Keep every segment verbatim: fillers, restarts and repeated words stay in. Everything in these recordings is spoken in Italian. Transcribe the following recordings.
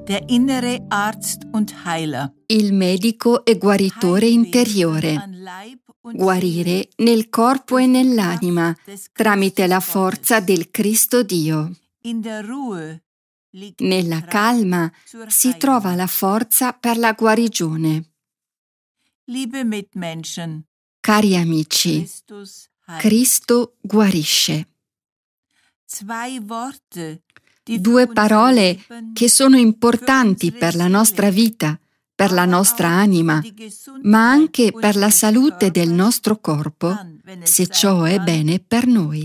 Der innere Arzt und Heiler. Il medico e guaritore interiore. Guarire nel corpo e nell'anima tramite la forza del Cristo Dio. Nella calma si trova la forza per la guarigione. Cari amici, Cristo guarisce. Due parole che sono importanti per la nostra vita, per la nostra anima, ma anche per la salute del nostro corpo, se ciò è bene per noi.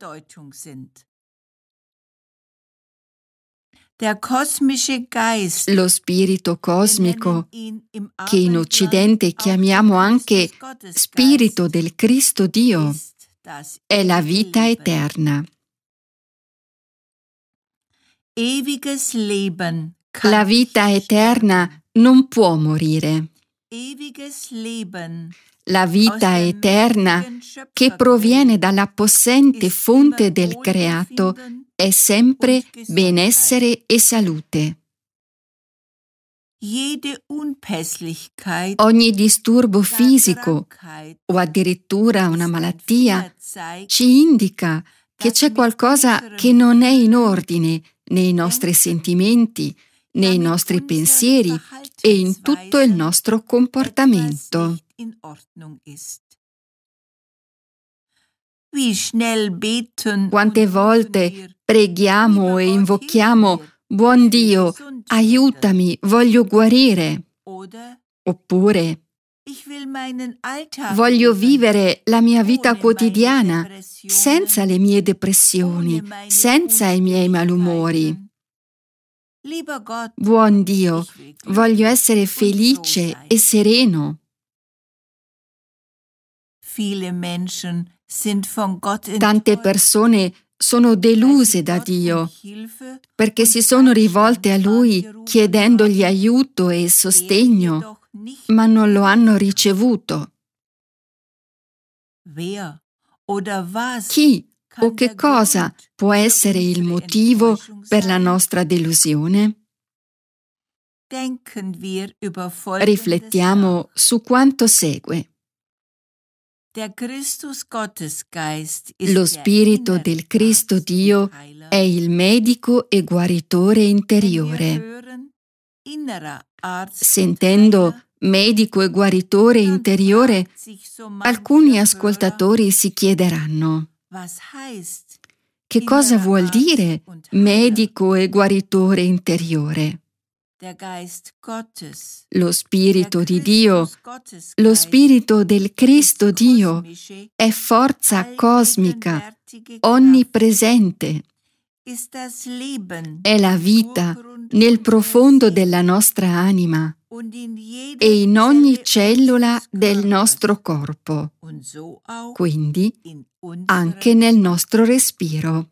Lo spirito cosmico, che in Occidente chiamiamo anche spirito del Cristo Dio, è la vita eterna. La vita eterna non può morire. La vita eterna che proviene dalla possente fonte del creato è sempre benessere e salute. Ogni disturbo fisico o addirittura una malattia ci indica che c'è qualcosa che non è in ordine nei nostri sentimenti, nei nostri pensieri e in tutto il nostro comportamento. Quante volte preghiamo e invochiamo: buon Dio, aiutami, voglio guarire. Oppure: voglio vivere la mia vita quotidiana senza le mie depressioni, senza i miei malumori. Buon Dio, voglio essere felice e sereno. Tante persone sono deluse da Dio perché si sono rivolte a Lui chiedendogli aiuto e sostegno, ma non lo hanno ricevuto. Chi o che cosa può essere il motivo per la nostra delusione? Riflettiamo su quanto segue. Lo Spirito del Cristo Dio è il medico e guaritore interiore. Sentendo medico e guaritore interiore, alcuni ascoltatori si chiederanno: che cosa vuol dire medico e guaritore interiore? Lo Spirito di Dio, lo Spirito del Cristo Dio, è forza cosmica, onnipresente. È la vita nel profondo della nostra anima e in ogni cellula del nostro corpo, quindi anche nel nostro respiro.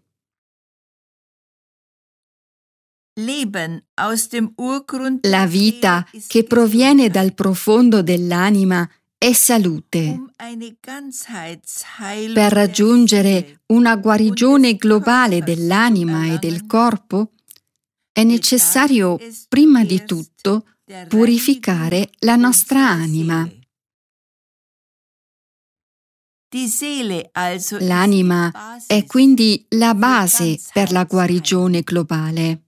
La vita che proviene dal profondo dell'anima è salute. Per raggiungere una guarigione globale dell'anima e del corpo è necessario, prima di tutto, purificare la nostra anima. L'anima è quindi la base per la guarigione globale.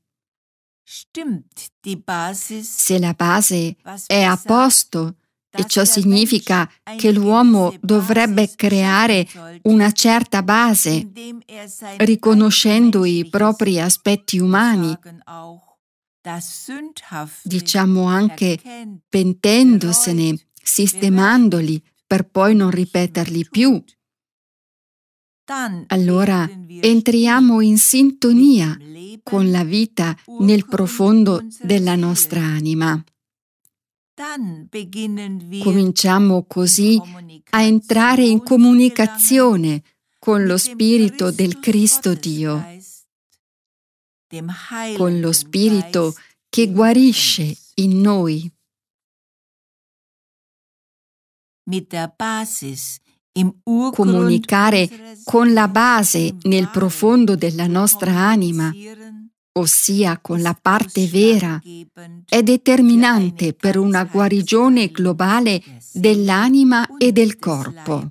Se la base è a posto, e ciò significa che l'uomo dovrebbe creare una certa base, riconoscendo i propri aspetti umani, diciamo anche pentendosene, sistemandoli per poi non ripeterli più. Allora entriamo in sintonia con la vita nel profondo della nostra anima. Cominciamo così a entrare in comunicazione con lo Spirito del Cristo Dio, con lo Spirito che guarisce in noi. Comunicare con la base nel profondo della nostra anima ossia con la parte vera, è determinante per una guarigione globale dell'anima e del corpo,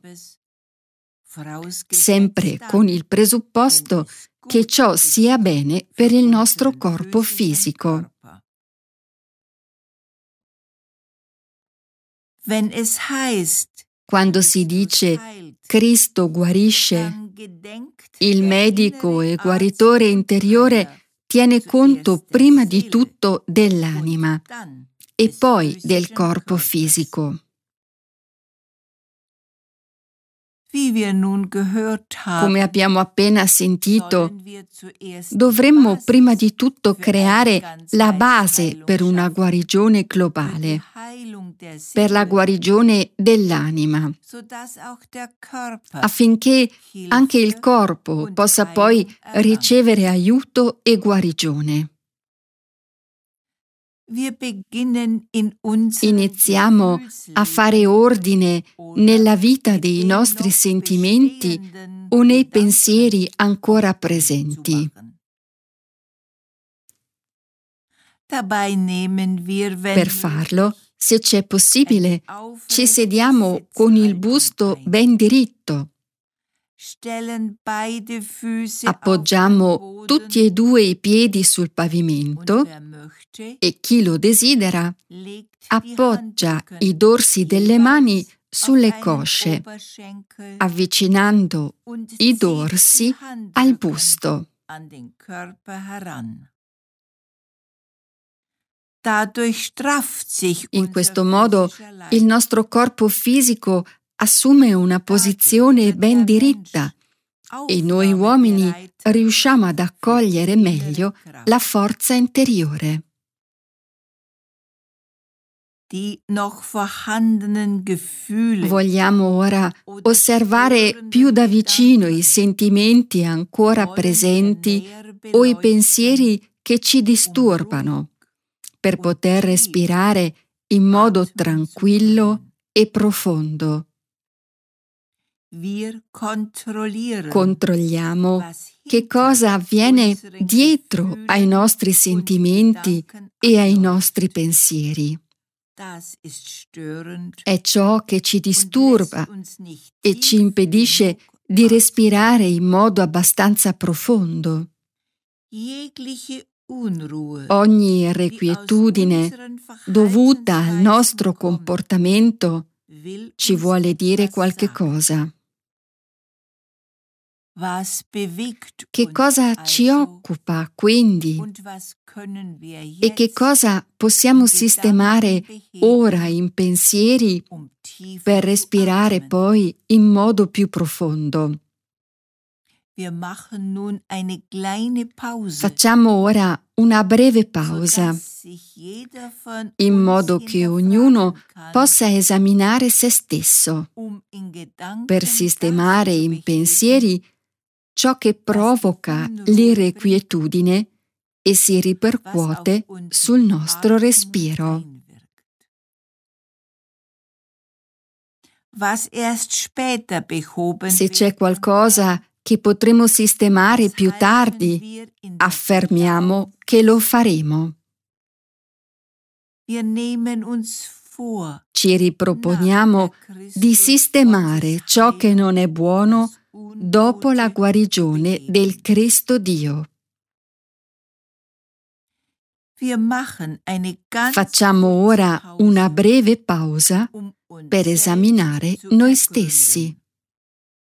sempre con il presupposto che ciò sia bene per il nostro corpo fisico. Quando si dice Cristo guarisce, il medico e guaritore interiore tiene conto prima di tutto dell'anima e poi del corpo fisico. Come abbiamo appena sentito, dovremmo prima di tutto creare la base per una guarigione globale, per la guarigione dell'anima, affinché anche il corpo possa poi ricevere aiuto e guarigione. Iniziamo a fare ordine nella vita dei nostri sentimenti o nei pensieri ancora presenti. Per farlo, se c'è possibile, ci sediamo con il busto ben diritto. Appoggiamo tutti e due i piedi sul pavimento e chi lo desidera appoggia i dorsi delle mani sulle cosce, avvicinando i dorsi al busto. In questo modo il nostro corpo fisico assume una posizione ben diritta e noi uomini riusciamo ad accogliere meglio la forza interiore. Vogliamo ora osservare più da vicino i sentimenti ancora presenti o i pensieri che ci disturbano, per poter respirare in modo tranquillo e profondo. Controlliamo che cosa avviene dietro ai nostri sentimenti e ai nostri pensieri. È ciò che ci disturba e ci impedisce di respirare in modo abbastanza profondo. Ogni irrequietudine dovuta al nostro comportamento ci vuole dire qualche cosa. Che cosa ci occupa, quindi? E che cosa possiamo sistemare ora in pensieri per respirare poi in modo più profondo? Facciamo ora una breve pausa, in modo che ognuno possa esaminare se stesso, per sistemare in pensieri ciò che provoca l'irrequietudine e si ripercuote sul nostro respiro. Se c'è qualcosa che potremo sistemare più tardi, affermiamo che lo faremo. Ci riproponiamo di sistemare ciò che non è buono dopo la guarigione del Cristo Dio. Facciamo ora una breve pausa per esaminare noi stessi.